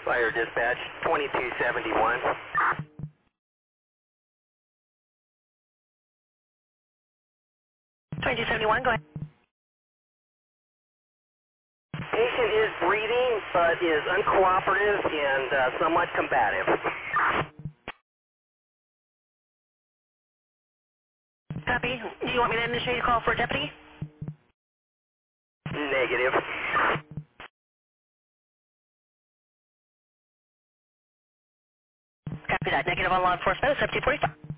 Fire dispatch 2271. 2271, go ahead. Patient is breathing, but is uncooperative and somewhat combative. Copy. Do you want me to initiate a call for a deputy? Negative. Copy that. Negative on law enforcement. It's 1745.